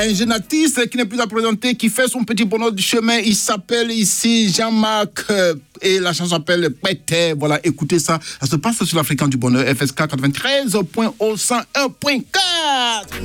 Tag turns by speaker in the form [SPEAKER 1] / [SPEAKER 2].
[SPEAKER 1] Un jeune artiste qui n'est plus à présenter, qui fait son petit bonheur du chemin. Il s'appelle ici Jean-Marc et la chanson s'appelle Pété. Voilà, écoutez ça. Ça se passe sur la fréquence du bonheur FSK 93.101.4.